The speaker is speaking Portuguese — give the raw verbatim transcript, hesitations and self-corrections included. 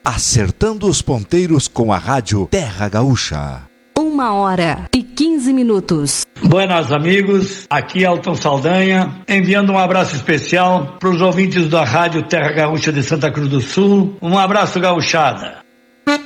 acertando os ponteiros com a rádio Terra Gaúcha. Uma hora e quinze minutos. Buenas amigos, aqui Elton Saldanha, enviando um abraço especial para os ouvintes da rádio Terra Gaúcha de Santa Cruz do Sul. Um abraço, gauchada.